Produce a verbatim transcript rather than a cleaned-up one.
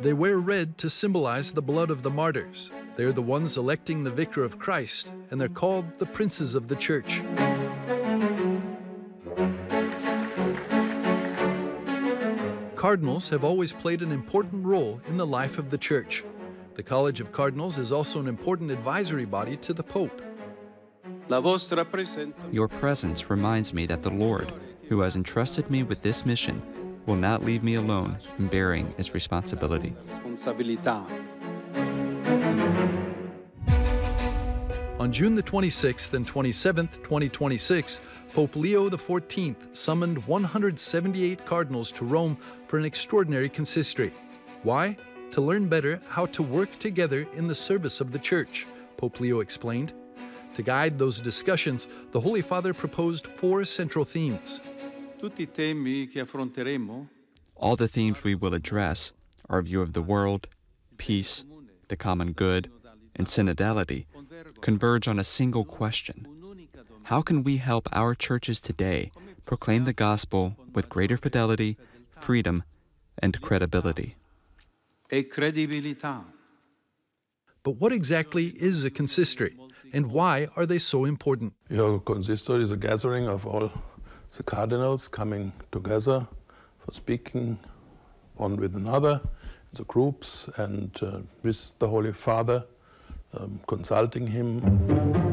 They wear red to symbolize the blood of the martyrs. They're the ones electing the vicar of Christ, and they're called the princes of the church. Cardinals have always played an important role in the life of the church. The College of Cardinals is also an important advisory body to the Pope. Your presence reminds me that the Lord, who has entrusted me with this mission, will not leave me alone in bearing its responsibility. On June the twenty-sixth and twenty-seventh, twenty twenty-six, Pope Leo the fourteenth summoned one hundred seventy-eight cardinals to Rome for an extraordinary consistory. Why? To learn better how to work together in the service of the Church, Pope Leo explained. To guide those discussions, the Holy Father proposed four central themes. All the themes we will address, our view of the world, peace, the common good, and synodality, converge on a single question. How can we help our churches today proclaim the gospel with greater fidelity, freedom, and credibility? But what exactly is a consistory, and why are they so important? Your consistory is a gathering of all the cardinals coming together for speaking one with another, the groups, and uh, with the Holy Father, um, consulting him.